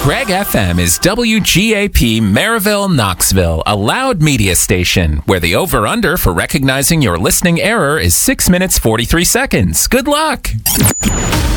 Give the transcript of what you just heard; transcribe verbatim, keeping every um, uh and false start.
Craig F M is W G A P Maryville, Knoxville, a loud media station where the over-under for recognizing your listening error is six minutes forty-three seconds. Good luck!